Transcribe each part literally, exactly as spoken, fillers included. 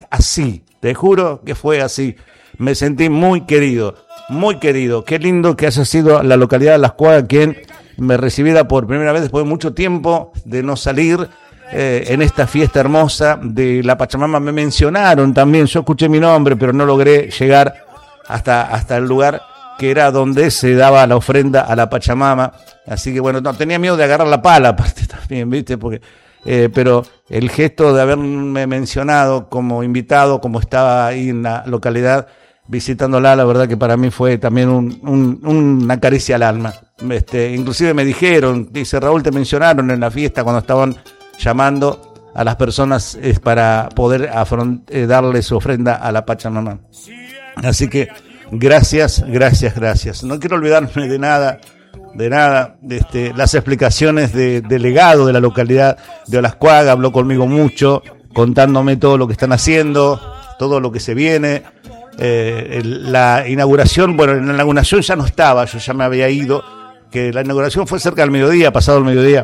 así, te juro que fue así. Me sentí muy querido, muy querido. Qué lindo que haya sido la localidad de Las Cuagas quien me recibiera por primera vez después de mucho tiempo de no salir eh, en esta fiesta hermosa de la Pachamama. Me mencionaron también, yo escuché mi nombre, pero no logré llegar hasta, hasta el lugar que era donde se daba la ofrenda a la Pachamama. Así que bueno, no, tenía miedo de agarrar la pala aparte también, ¿viste? Porque, eh, pero el gesto de haberme mencionado como invitado, como estaba ahí en la localidad, visitándola, la verdad que para mí fue también un, un, una caricia al alma. Este, inclusive me dijeron, dice Raúl, te mencionaron en la fiesta cuando estaban llamando a las personas es para poder afront- eh, darle su ofrenda a la Pachamama. Así que gracias, gracias, gracias. No quiero olvidarme de nada, de nada. De este, las explicaciones de delegado de la localidad de Olascuaga habló conmigo mucho, contándome todo lo que están haciendo, todo lo que se viene. Eh, el, la inauguración, bueno, en la inauguración ya no estaba, yo ya me había ido, que la inauguración fue cerca del mediodía, pasado el mediodía,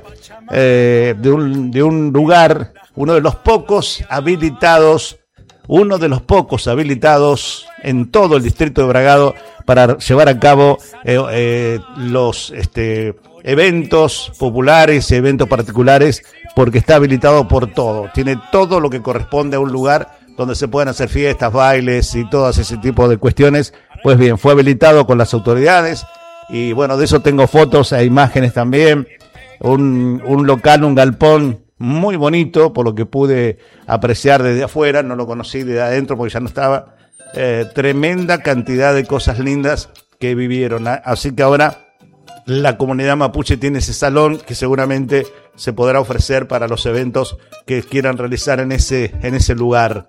eh, de un, de un lugar, uno de los pocos habilitados, uno de los pocos habilitados en todo el distrito de Bragado para llevar a cabo eh, eh, los este, eventos populares, eventos particulares, porque está habilitado por todo, tiene todo lo que corresponde a un lugar donde se pueden hacer fiestas, bailes y todas ese tipo de cuestiones. Pues bien, fue habilitado con las autoridades y bueno, de eso tengo fotos e imágenes también. Un, un local, un galpón muy bonito, por lo que pude apreciar desde afuera, no lo conocí desde adentro porque ya no estaba. Eh, tremenda cantidad de cosas lindas que vivieron. Así que ahora la comunidad mapuche tiene ese salón que seguramente se podrá ofrecer para los eventos que quieran realizar en ese, en ese lugar.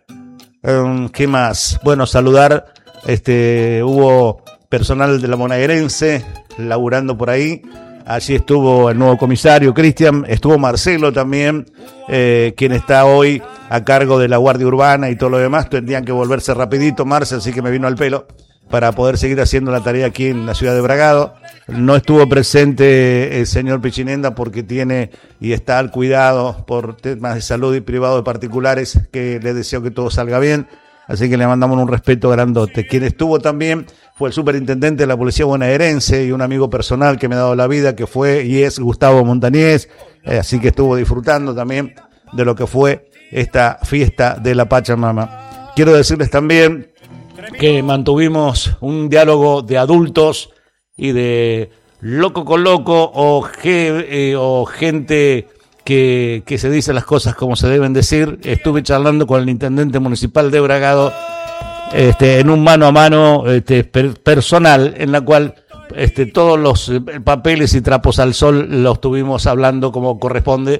Um, ¿Qué más? Bueno, saludar, este, hubo personal de la bonaerense laburando por ahí. Allí estuvo el nuevo comisario Cristian, estuvo Marcelo también, eh, quien está hoy a cargo de la Guardia Urbana y todo lo demás. Tendrían que volverse rapidito, Marce, así que me vino al pelo para poder seguir haciendo la tarea aquí en la ciudad de Bragado. No estuvo presente el señor Pichinenda porque tiene y está al cuidado por temas de salud y privado de particulares, que le deseo que todo salga bien. Así que le mandamos un respeto grandote. Quien estuvo también fue el superintendente de la Policía Bonaerense y un amigo personal que me ha dado la vida, que fue y es Gustavo Montañez. Eh, así que estuvo disfrutando también de lo que fue esta fiesta de la Pachamama. Quiero decirles también que mantuvimos un diálogo de adultos y de loco con loco o, ge, eh, o gente que, que se dice las cosas como se deben decir. Estuve charlando con el intendente municipal de Bragado este, en un mano a mano este, per, personal, en la cual este, todos los papeles y trapos al sol los estuvimos hablando como corresponde,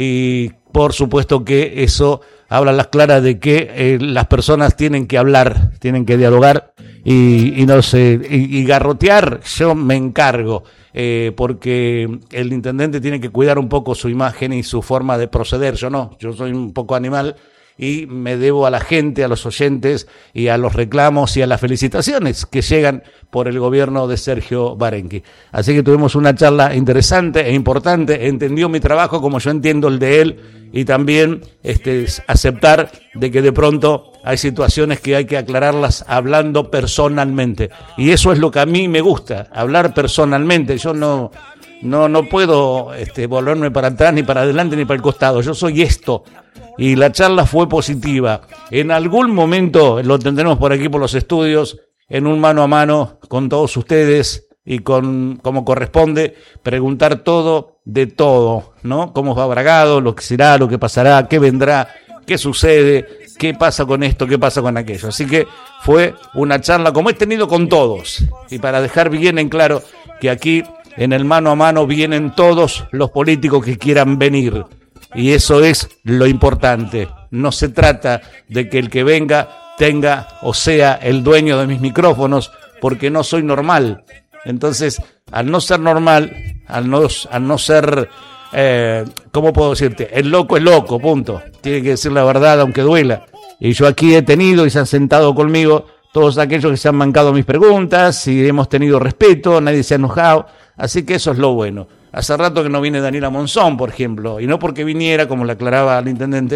y por supuesto que eso habla a las claras de que eh, las personas tienen que hablar, tienen que dialogar y, y no sé, y, y garrotear, yo me encargo, eh, porque el intendente tiene que cuidar un poco su imagen y su forma de proceder. Yo no, yo soy un poco animal y me debo a la gente, a los oyentes y a los reclamos y a las felicitaciones que llegan por el gobierno de Sergio Barenqui. Así que tuvimos una charla interesante e importante, entendió mi trabajo como yo entiendo el de él, y también este, aceptar de que de pronto hay situaciones que hay que aclararlas hablando personalmente, y eso es lo que a mí me gusta, hablar personalmente. Yo no no no puedo este, volverme para atrás, ni para adelante, ni para el costado. Yo soy esto, y la charla fue positiva. En algún momento lo tendremos por aquí, por los estudios, en un mano a mano con todos ustedes y con como corresponde, preguntar todo de todo, ¿no? Cómo va Bragado, lo que será, lo que pasará, qué vendrá, qué sucede, qué pasa con esto, qué pasa con aquello. Así que fue una charla como he tenido con todos, y para dejar bien en claro que aquí en el mano a mano vienen todos los políticos que quieran venir, y eso es lo importante. No se trata de que el que venga tenga o sea el dueño de mis micrófonos, porque no soy normal. Entonces, al no ser normal, al no, al no ser, eh, ¿cómo puedo decirte? El loco es loco, punto. Tiene que decir la verdad aunque duela. Y yo aquí he tenido y se han sentado conmigo todos aquellos que se han mancado mis preguntas, y hemos tenido respeto, nadie se ha enojado. Así que eso es lo bueno. Hace rato que no viene Daniela Monzón, por ejemplo, y no porque viniera, como le aclaraba al intendente,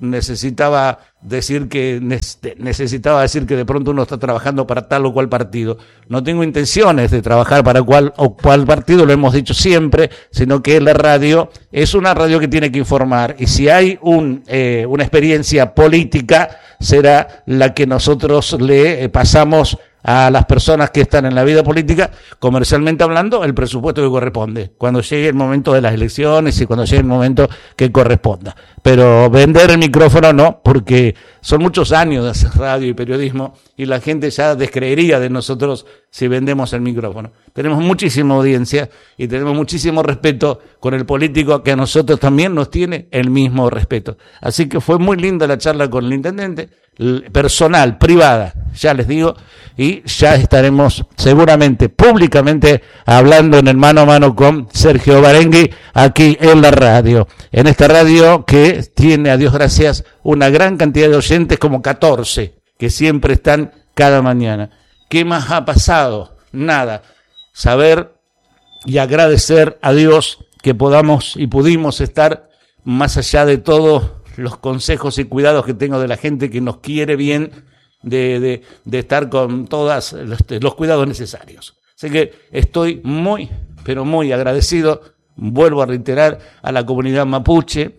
necesitaba decir que necesitaba decir que de pronto uno está trabajando para tal o cual partido. No tengo intenciones de trabajar para cual o cual partido, lo hemos dicho siempre, sino que la radio es una radio que tiene que informar, y si hay un, eh, una experiencia política, será la que nosotros le pasamos a las personas que están en la vida política, comercialmente hablando, el presupuesto que corresponde, cuando llegue el momento de las elecciones y cuando llegue el momento que corresponda. Pero vender el micrófono no, porque son muchos años de hacer radio y periodismo y la gente ya descreería de nosotros si vendemos el micrófono. Tenemos muchísima audiencia y tenemos muchísimo respeto con el político, que a nosotros también nos tiene el mismo respeto. Así que fue muy linda la charla con el intendente, personal, privada, ya les digo, y ya estaremos seguramente públicamente hablando en el mano a mano con Sergio Barengui aquí en la radio, en esta radio que tiene, a Dios gracias, una gran cantidad de oyentes, como catorce, que siempre están cada mañana. ¿Qué más ha pasado? Nada. Saber y agradecer a Dios que podamos y pudimos estar más allá de todo los consejos y cuidados que tengo de la gente que nos quiere bien, de, de, de estar con todos los, los cuidados necesarios. Así que estoy muy, pero muy agradecido, vuelvo a reiterar, a la comunidad mapuche,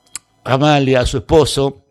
a Amalia, a su esposo,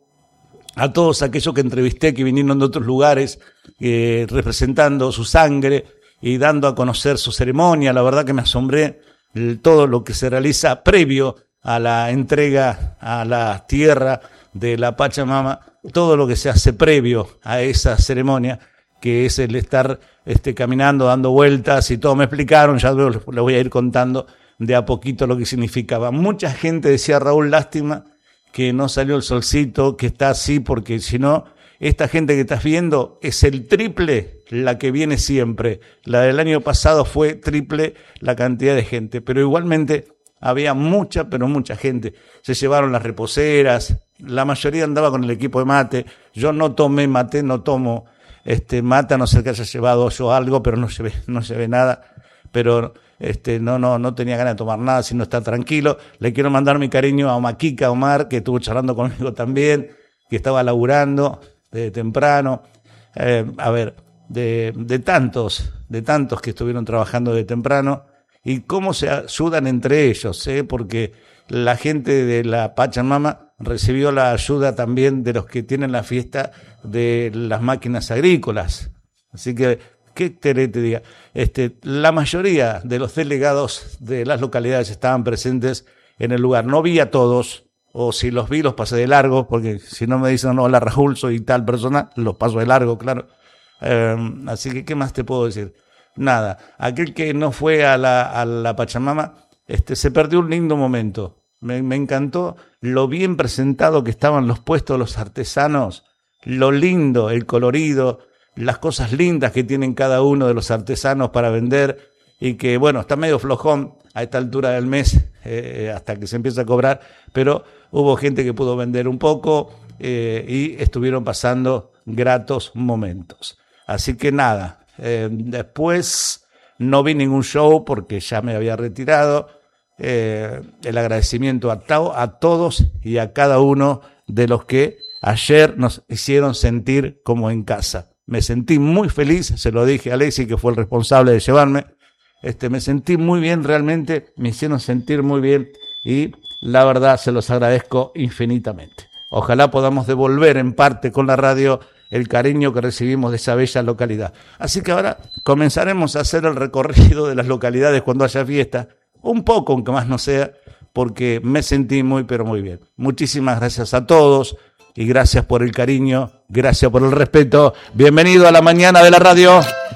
a todos aquellos que entrevisté que vinieron de otros lugares, eh, representando su sangre y dando a conocer su ceremonia. La verdad que me asombré todo lo que se realiza previo a la entrega a la tierra de la Pachamama, todo lo que se hace previo a esa ceremonia, que es el estar este, caminando, dando vueltas y todo. Me explicaron, ya les voy a ir contando de a poquito lo que significaba. Mucha gente decía, Raúl, lástima que no salió el solcito, que está así, porque si no, esta gente que estás viendo es el triple la que viene siempre. La del año pasado fue triple la cantidad de gente, pero igualmente había mucha, pero mucha gente. Se llevaron las reposeras, la mayoría andaba con el equipo de mate. Yo no tomé mate, no tomo este mate, a no ser que haya llevado yo algo, pero no llevé, no llevé nada. Pero este no no no tenía ganas de tomar nada, sino estar tranquilo. Le quiero mandar mi cariño a Maquica, Omar, que estuvo charlando conmigo también, que estaba laburando desde temprano. Eh, a ver, de, de tantos, de tantos que estuvieron trabajando de temprano. Y cómo se ayudan entre ellos, ¿eh? Porque la gente de la Pachamama recibió la ayuda también de los que tienen la fiesta de las máquinas agrícolas. Así que, ¿qué te, te diga? Este, la mayoría de los delegados de las localidades estaban presentes en el lugar. No vi a todos, o si los vi los pasé de largo, porque si no me dicen, no, hola Raúl, soy tal persona, los paso de largo, claro. Eh, así que, ¿qué más te puedo decir? Nada, aquel que no fue a la, a la Pachamama, este, se perdió un lindo momento. Me, me encantó lo bien presentado que estaban los puestos, los artesanos, lo lindo, el colorido, las cosas lindas que tienen cada uno de los artesanos para vender, y que, bueno, está medio flojón a esta altura del mes, eh, hasta que se empieza a cobrar, pero hubo gente que pudo vender un poco eh, y estuvieron pasando gratos momentos. Así que nada. Eh, después no vi ningún show porque ya me había retirado. Eh, el agradecimiento a, to- a todos y a cada uno de los que ayer nos hicieron sentir como en casa. Me sentí muy feliz, se lo dije a Alexi, que fue el responsable de llevarme. Este, me sentí muy bien, realmente me hicieron sentir muy bien y la verdad se los agradezco infinitamente. Ojalá podamos devolver en parte con la radio el cariño que recibimos de esa bella localidad. Así que ahora comenzaremos a hacer el recorrido de las localidades cuando haya fiesta, un poco, aunque más no sea, porque me sentí muy, pero muy bien. Muchísimas gracias a todos y gracias por el cariño, gracias por el respeto. Bienvenido a la mañana de la radio.